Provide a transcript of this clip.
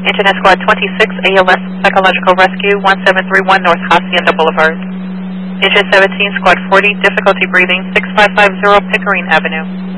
Internet Squad 26, ALS Psychological Rescue, 1731 North Hacienda Boulevard. Engine 17, Squad 40, difficulty breathing, 6550 Pickering Avenue.